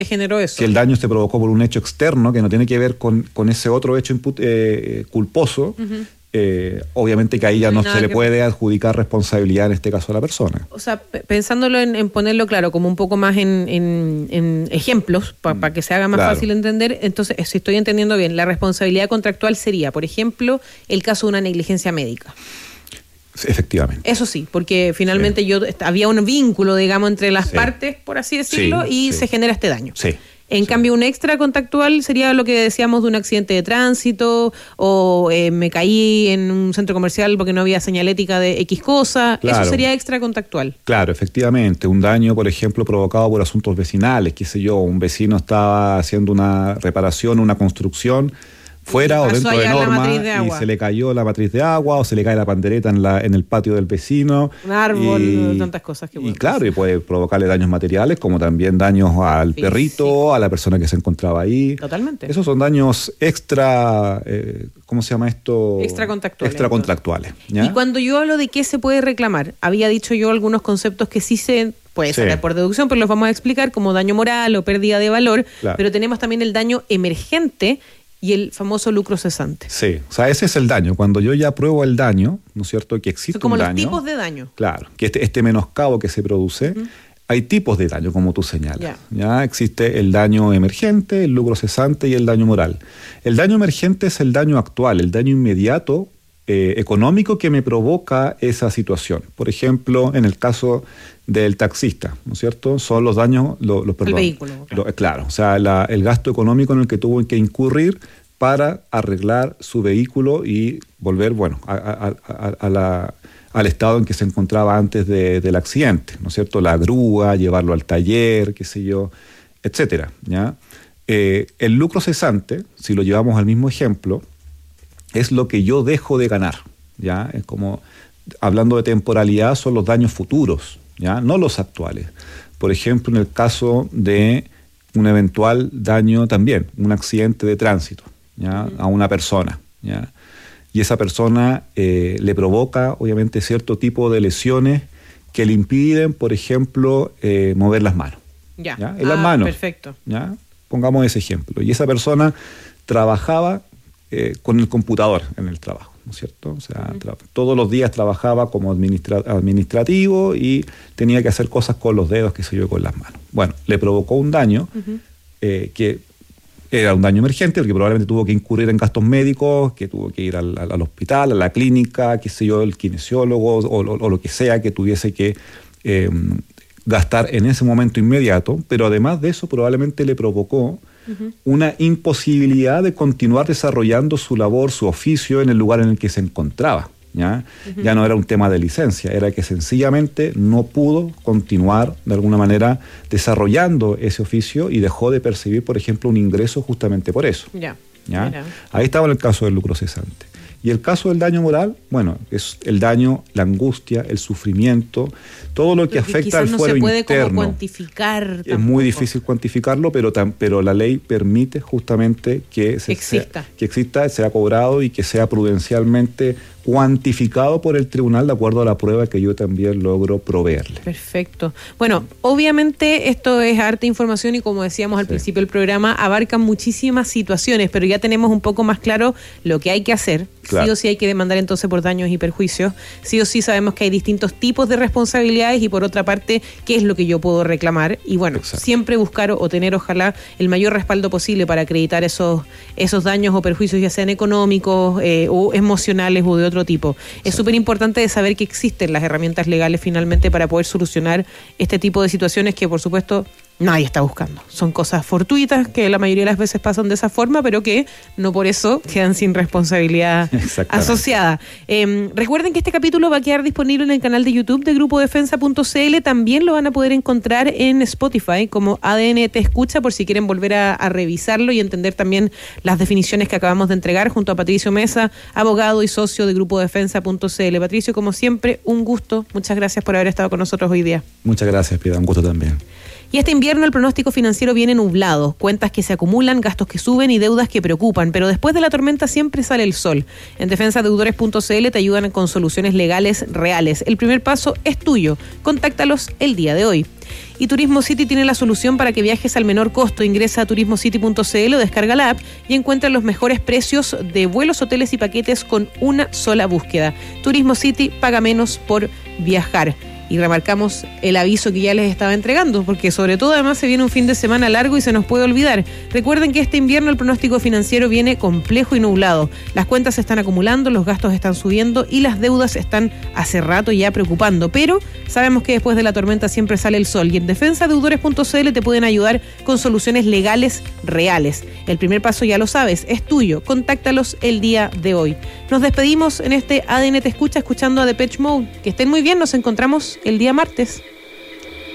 generó eso. Si el daño se provocó por un hecho externo que no tiene que ver con ese otro hecho culposo, obviamente que ahí ya no se le puede adjudicar responsabilidad en este caso a la persona. O sea, pensándolo en ponerlo claro, como un poco más en ejemplos, para que se haga más fácil entender, entonces, si estoy entendiendo bien, la responsabilidad contractual sería, por ejemplo, el caso de una negligencia médica. Efectivamente. Eso sí, porque finalmente había un vínculo, digamos, entre las partes, por así decirlo, y se genera este daño. Sí. En cambio, un extra contractual sería lo que decíamos de un accidente de tránsito o me caí en un centro comercial porque no había señalética de X cosa. Claro. Eso sería extra contractual. Claro, efectivamente. Un daño, por ejemplo, provocado por asuntos vecinales, qué sé yo, un vecino estaba haciendo una reparación, una construcción fuera o dentro de norma y se le cayó la matriz de agua o se le cae la pandereta en el patio del vecino. Un árbol, tantas cosas que y claro, y puede provocarle daños materiales como también daños al perrito, a la persona que se encontraba ahí. Totalmente. Esos son daños extra, ¿cómo se llama esto? Extracontractuales. ¿Ya? Y cuando yo hablo de qué se puede reclamar, había dicho yo algunos conceptos que sí se puede sacar por deducción, pero los vamos a explicar como daño moral o pérdida de valor, pero tenemos también el daño emergente y el famoso lucro cesante. Sí, o sea, ese es el daño. Cuando yo ya pruebo el daño, ¿no es cierto? Que existe un daño. Como los tipos de daño. Claro, que este menoscabo que se produce, hay tipos de daño, como tú señalas. Ya existe el daño emergente, el lucro cesante y el daño moral. El daño emergente es el daño actual, el daño inmediato, económico que me provoca esa situación. Por ejemplo, en el caso del taxista, ¿no es cierto? Son los daños, el vehículo. Claro, o sea, el gasto económico en el que tuvo que incurrir para arreglar su vehículo y volver, al estado en que se encontraba antes del accidente, ¿no es cierto? La grúa, llevarlo al taller, qué sé yo, etcétera, ¿ya? El lucro cesante, si lo llevamos al mismo ejemplo, es lo que yo dejo de ganar, ¿ya? Es como, hablando de temporalidad, son los daños futuros, ¿ya? No los actuales. Por ejemplo, en el caso de un eventual daño también, un accidente de tránsito, ¿ya? A una persona, ¿ya? Y esa persona le provoca, obviamente, cierto tipo de lesiones que le impiden, por ejemplo, mover las manos. ¿Ya? En las manos. Perfecto. ¿Ya? Pongamos ese ejemplo. Y esa persona trabajaba con el computador en el trabajo, ¿no es cierto? O sea, todos los días trabajaba como administrativo y tenía que hacer cosas con los dedos, qué sé yo, con las manos. Bueno, le provocó un daño que era un daño emergente, porque probablemente tuvo que incurrir en gastos médicos, que tuvo que ir al hospital, a la clínica, qué sé yo, el kinesiólogo o lo que sea que tuviese que gastar en ese momento inmediato, pero además de eso probablemente le provocó una imposibilidad de continuar desarrollando su labor, su oficio en el lugar en el que se encontraba. ¿Ya? Ya no era un tema de licencia, era que sencillamente no pudo continuar de alguna manera desarrollando ese oficio y dejó de percibir, por ejemplo, un ingreso justamente por eso. ¿Ya? Ahí estaba el caso del lucro cesante. Y el caso del daño moral, bueno, es el daño, la angustia, el sufrimiento, todo lo que afecta al fuero interno. No se puede como cuantificar tampoco. Es muy difícil cuantificarlo, pero la ley permite justamente que exista, sea cobrado y que sea prudencialmente cuantificado por el tribunal de acuerdo a la prueba que yo también logro proveerle. Perfecto. Bueno, obviamente esto es harta información y como decíamos al principio del programa, abarca muchísimas situaciones, pero ya tenemos un poco más claro lo que hay que hacer. Claro. Sí o sí hay que demandar entonces por daños y perjuicios. Sí o sí sabemos que hay distintos tipos de responsabilidades y por otra parte, qué es lo que yo puedo reclamar. Y bueno, siempre buscar o tener ojalá el mayor respaldo posible para acreditar esos daños o perjuicios, ya sean económicos o emocionales o de otro tipo. Es súper importante de saber que existen las herramientas legales finalmente para poder solucionar este tipo de situaciones que por supuesto nadie está buscando. Son cosas fortuitas que la mayoría de las veces pasan de esa forma, pero que no por eso quedan sin responsabilidad asociada. Recuerden que este capítulo va a quedar disponible en el canal de YouTube de grupodefensa.cl. También lo van a poder encontrar en Spotify como ADN Te Escucha, por si quieren volver a revisarlo y entender también las definiciones que acabamos de entregar junto a Patricio Mesa, abogado y socio de grupodefensa.cl. Patricio, como siempre, un gusto. Muchas gracias por haber estado con nosotros hoy día. Muchas gracias, Piedad. Un gusto también. Y este invierno el pronóstico financiero viene nublado, cuentas que se acumulan, gastos que suben y deudas que preocupan, pero después de la tormenta siempre sale el sol. En defensadeudores.cl te ayudan con soluciones legales reales. El primer paso es tuyo, contáctalos el día de hoy. Y Turismo City tiene la solución para que viajes al menor costo. Ingresa a turismocity.cl o descarga la app y encuentra los mejores precios de vuelos, hoteles y paquetes con una sola búsqueda. Turismo City, paga menos por viajar. Y remarcamos el aviso que ya les estaba entregando, porque sobre todo además se viene un fin de semana largo y se nos puede olvidar. Recuerden que este invierno el pronóstico financiero viene complejo y nublado. Las cuentas se están acumulando, los gastos están subiendo y las deudas están hace rato ya preocupando. Pero sabemos que después de la tormenta siempre sale el sol y en defensadeudores.cl te pueden ayudar con soluciones legales reales. El primer paso ya lo sabes, es tuyo. Contáctalos el día de hoy. Nos despedimos en este ADN Te Escucha escuchando a Depeche Mode. Que estén muy bien, nos encontramos el día martes.